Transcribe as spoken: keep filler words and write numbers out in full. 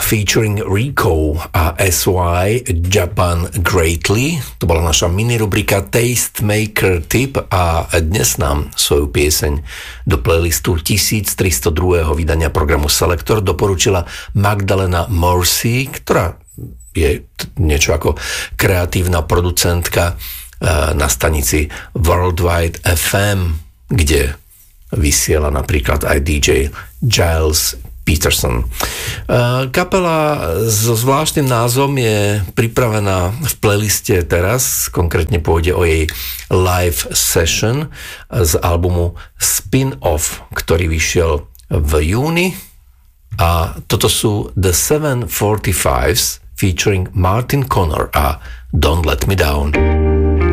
featuring Rico a es yé Japan Greatly. To bola naša mini rubrika Tastemaker Tip a dnes nám svoju pieseň do playlistu tisíctristodruhého vydania programu Selektor doporučila Magdalena Morsi, ktorá je niečo ako kreatívna producentka na stanici Worldwide ef em, kde vysiela napríklad aj dý džej Giles Peterson. Kapela so zvláštnym názvom je pripravená v playliste teraz, konkrétne pôjde o jej live session z albumu Spin-Off, ktorý vyšiel v júni, a toto sú The seven forty-fives featuring Martin Connor a Don't Let Me Down.